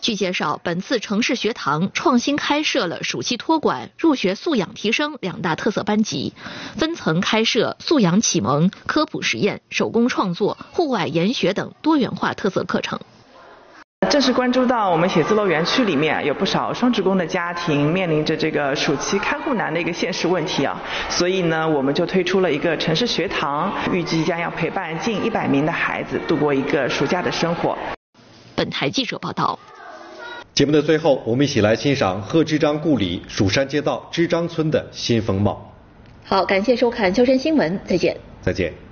据介绍，本次城市学堂创新开设了暑期托管、入学素养提升2大特色班级，分层开设素养启蒙、科普实验、手工创作、户外研学等多元化特色课程。 正是关注到我们写字楼园区里面有不少双职工的家庭面临着这个暑期看护难的一个现实问题啊，所以呢，我们就推出了一个城市学堂，预计将要陪伴近100名的孩子度过一个暑假的生活。 本台记者报道。 节目的最后，我们一起来欣赏贺知章故里蜀山街道知章村的新风貌。 好，感谢收看《秋山新闻》，再见。 再见。